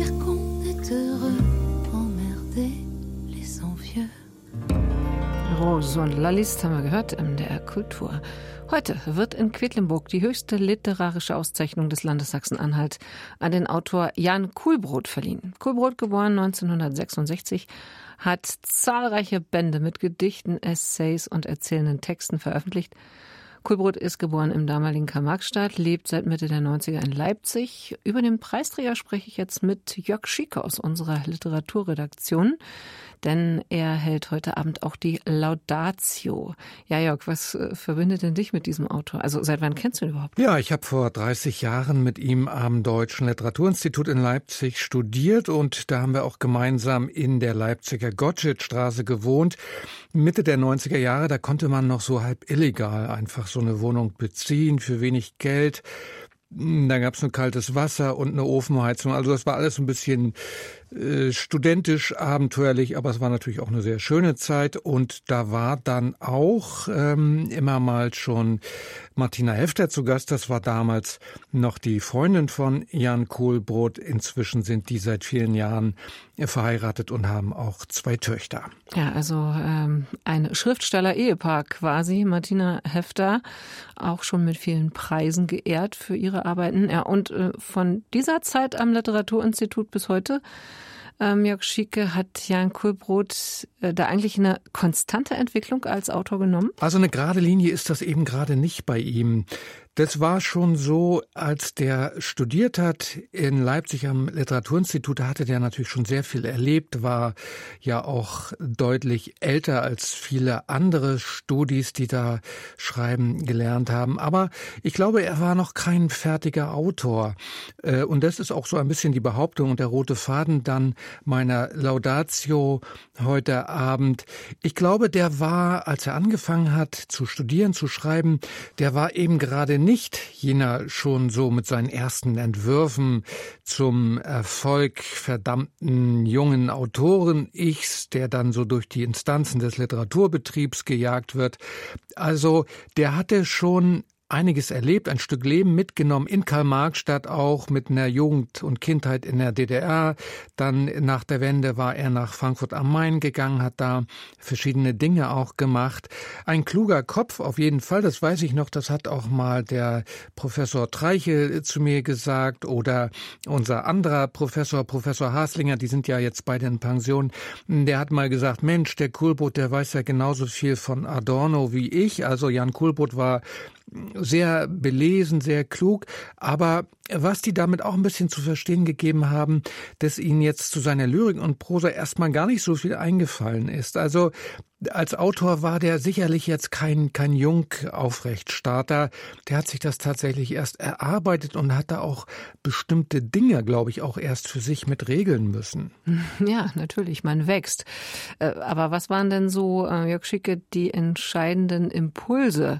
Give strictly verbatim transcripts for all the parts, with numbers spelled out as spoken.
dire qu'on est heureux, emmerder les envieux. Rose und Lallis haben wir gehört im M D R Kultur. Heute wird in Quedlinburg die höchste literarische Auszeichnung des Landes Sachsen-Anhalt an den Autor Jan Kuhlbrod verliehen. Kuhlbrod, geboren neunzehnhundertsechsundsechzig, hat zahlreiche Bände mit Gedichten, Essays und erzählenden Texten veröffentlicht. Kuhlbrod ist geboren im damaligen Karl-Marx-Stadt, lebt seit Mitte der neunziger in Leipzig. Über den Preisträger spreche ich jetzt mit Jörg Schieke aus unserer Literaturredaktion, denn er hält heute Abend auch die Laudatio. Ja, Jörg, was äh, verbindet denn dich mit diesem Autor? Also seit wann kennst du ihn überhaupt? Ja, ich habe vor dreißig Jahren mit ihm am Deutschen Literaturinstitut in Leipzig studiert und da haben wir auch gemeinsam in der Leipziger Gottschedstraße gewohnt. Mitte der neunziger Jahre, da konnte man noch so halb illegal einfach so eine Wohnung beziehen für wenig Geld. Da gab es nur kaltes Wasser und eine Ofenheizung. Also das war alles ein bisschen äh, studentisch, abenteuerlich, aber es war natürlich auch eine sehr schöne Zeit. Und da war dann auch ähm, immer mal schon Martina Hefter zu Gast. Das war damals noch die Freundin von Jan Kuhlbrod. Inzwischen sind die seit vielen Jahren verheiratet und haben auch zwei Töchter. Ja, also ähm, ein Schriftsteller-Ehepaar quasi. Martina Hefter, auch schon mit vielen Preisen geehrt für ihre Arbeiten. Ja, und äh, von dieser Zeit am Literaturinstitut bis heute, ähm, Jörg Schieke, hat Jan Kuhlbrod äh, da eigentlich eine konstante Entwicklung als Autor genommen? Also eine gerade Linie ist das eben gerade nicht bei ihm. Das war schon so, als der studiert hat in Leipzig am Literaturinstitut, da hatte der natürlich schon sehr viel erlebt, war ja auch deutlich älter als viele andere Studis, die da schreiben gelernt haben. Aber ich glaube, er war noch kein fertiger Autor. Und das ist auch so ein bisschen die Behauptung und der rote Faden dann meiner Laudatio heute Abend. Ich glaube, der war, als er angefangen hat zu studieren, zu schreiben, der war eben gerade nicht jener schon so mit seinen ersten Entwürfen zum Erfolg verdammten jungen Autoren-Ichs, der dann so durch die Instanzen des Literaturbetriebs gejagt wird. Also der hatte schon einiges erlebt, ein Stück Leben mitgenommen, in Karl-Marx-Stadt auch, mit einer Jugend und Kindheit in der D D R. Dann nach der Wende war er nach Frankfurt am Main gegangen, hat da verschiedene Dinge auch gemacht. Ein kluger Kopf auf jeden Fall, das weiß ich noch, das hat auch mal der Professor Treichel zu mir gesagt oder unser anderer Professor, Professor Haslinger, die sind ja jetzt beide in Pension, der hat mal gesagt, Mensch, der Kuhlbrod, der weiß ja genauso viel von Adorno wie ich. Also Jan Kuhlbrod war sehr belesen, sehr klug, aber was die damit auch ein bisschen zu verstehen gegeben haben, dass ihnen jetzt zu seiner Lyrik und Prosa erstmal gar nicht so viel eingefallen ist. Also als Autor war der sicherlich jetzt kein, kein Jung-Aufrechtstarter. Der hat sich das tatsächlich erst erarbeitet und hat da auch bestimmte Dinge, glaube ich, auch erst für sich mit regeln müssen. Ja, natürlich, man wächst. Aber was waren denn so, Jörg Schieke, die entscheidenden Impulse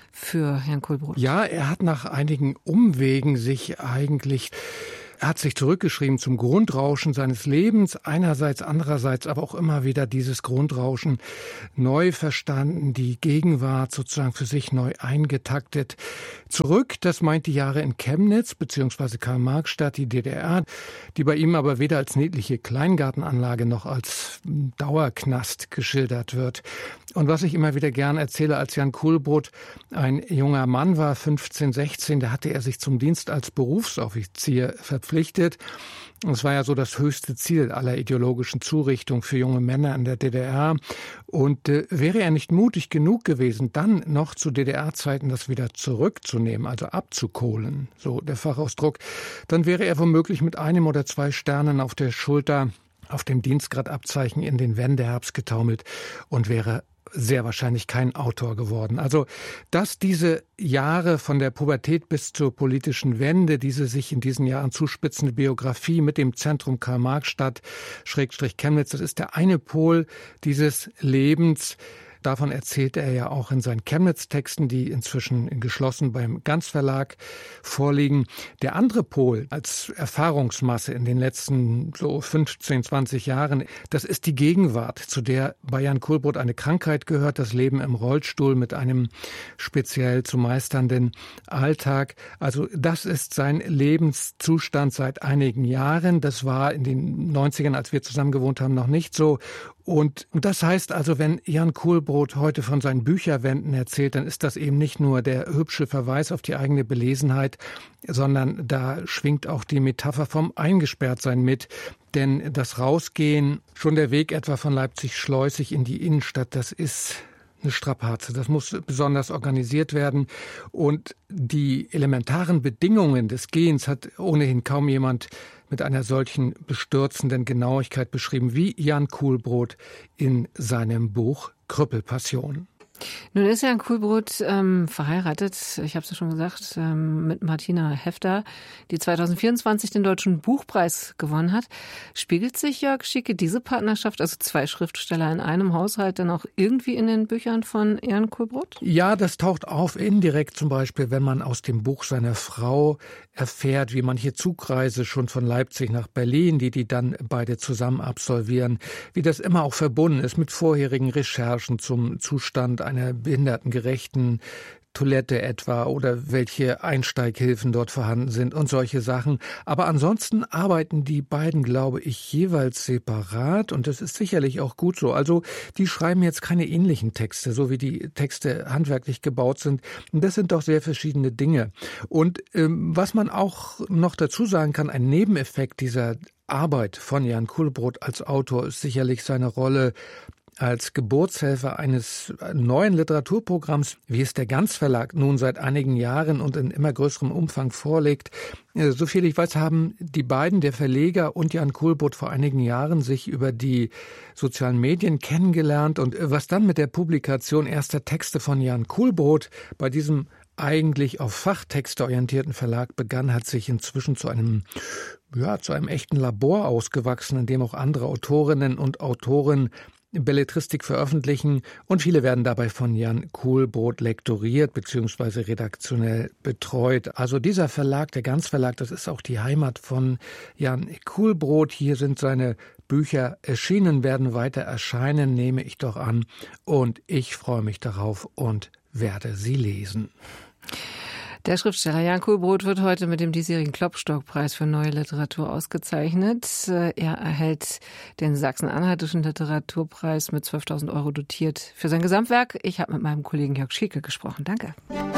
für Jan Kuhlbrod? Ja, er hat nach einigen Umwegen sich eigentlich, er hat sich zurückgeschrieben zum Grundrauschen seines Lebens, einerseits, andererseits aber auch immer wieder dieses Grundrauschen neu verstanden, die Gegenwart sozusagen für sich neu eingetaktet. Zurück, das meint die Jahre in Chemnitz bzw. Karl-Marx-Stadt, die D D R, die bei ihm aber weder als niedliche Kleingartenanlage noch als Dauerknast geschildert wird. Und was ich immer wieder gern erzähle, als Jan Kuhlbrod ein junger Mann war, fünfzehn, sechzehn, da hatte er sich zum Dienst als Berufsoffizier verpflichtet. Es war ja so das höchste Ziel aller ideologischen Zurichtungen für junge Männer in der D D R. Und äh, wäre er nicht mutig genug gewesen, dann noch zu D D R-Zeiten das wieder zurückzunehmen, also abzukohlen, so der Fachausdruck, dann wäre er womöglich mit einem oder zwei Sternen auf der Schulter auf dem Dienstgradabzeichen in den Wendeherbst getaumelt und wäre sehr wahrscheinlich kein Autor geworden. Also, dass diese Jahre von der Pubertät bis zur politischen Wende, diese sich in diesen Jahren zuspitzende Biografie mit dem Zentrum Karl-Marx-Stadt, Schrägstrich Chemnitz, das ist der eine Pol dieses Lebens. Davon erzählt er ja auch in seinen Chemnitz-Texten, die inzwischen geschlossen beim Ganz Verlag vorliegen. Der andere Pol als Erfahrungsmasse in den letzten so fünfzehn, zwanzig Jahren, das ist die Gegenwart, zu der bei Jan Kulbrot eine Krankheit gehört, das Leben im Rollstuhl mit einem speziell zu meisternden Alltag. Also das ist sein Lebenszustand seit einigen Jahren. Das war in den neunzigern, als wir zusammen gewohnt haben, noch nicht so. Und das heißt also, wenn Jan Kulbrot heute von seinen Bücherwänden erzählt, dann ist das eben nicht nur der hübsche Verweis auf die eigene Belesenheit, sondern da schwingt auch die Metapher vom Eingesperrtsein mit. Denn das Rausgehen, schon der Weg etwa von Leipzig-Schleusig in die Innenstadt, das ist eine Strapaze. Das muss besonders organisiert werden. Und die elementaren Bedingungen des Gehens hat ohnehin kaum jemand mit einer solchen bestürzenden Genauigkeit beschrieben wie Jan Kulbrot in seinem Buch Krüppelpassion. Nun ist Jan Kulbrot ähm, verheiratet, ich habe es ja schon gesagt, ähm, mit Martina Hefter, die zwanzig vierundzwanzig den Deutschen Buchpreis gewonnen hat. Spiegelt sich, Jörg Schieke, diese Partnerschaft, also zwei Schriftsteller in einem Haushalt, dann auch irgendwie in den Büchern von Jan Kulbrot? Ja, das taucht auf indirekt, zum Beispiel, wenn man aus dem Buch seiner Frau erfährt, wie manche Zugreise schon von Leipzig nach Berlin, die die dann beide zusammen absolvieren, wie das immer auch verbunden ist mit vorherigen Recherchen zum Zustand einer behindertengerechten Toilette etwa oder welche Einsteighilfen dort vorhanden sind und solche Sachen. Aber ansonsten arbeiten die beiden, glaube ich, jeweils separat und das ist sicherlich auch gut so. Also die schreiben jetzt keine ähnlichen Texte, so wie die Texte handwerklich gebaut sind. Und das sind doch sehr verschiedene Dinge. Und ähm, was man auch noch dazu sagen kann, ein Nebeneffekt dieser Arbeit von Jan Kulbrot als Autor ist sicherlich seine Rolle als Geburtshelfer eines neuen Literaturprogramms, wie es der Ganz Verlag nun seit einigen Jahren und in immer größerem Umfang vorlegt. So viel ich weiß, haben die beiden, der Verleger und Jan Kulbrot, vor einigen Jahren sich über die sozialen Medien kennengelernt. Und was dann mit der Publikation erster Texte von Jan Kulbrot bei diesem eigentlich auf Fachtexte orientierten Verlag begann, hat sich inzwischen zu einem ja, zu einem echten Labor ausgewachsen, in dem auch andere Autorinnen und Autoren Belletristik veröffentlichen und viele werden dabei von Jan Kulbrot lektoriert bzw. redaktionell betreut. Also dieser Verlag, der Ganz Verlag, das ist auch die Heimat von Jan Kulbrot. Hier sind seine Bücher erschienen, werden weiter erscheinen, nehme ich doch an. Und ich freue mich darauf und werde sie lesen. Der Schriftsteller Jan Kulbrot wird heute mit dem diesjährigen Klopstock-Preis für neue Literatur ausgezeichnet. Er erhält den Sachsen-Anhaltischen Literaturpreis mit zwölftausend Euro dotiert für sein Gesamtwerk. Ich habe mit meinem Kollegen Jörg Schieke gesprochen. Danke.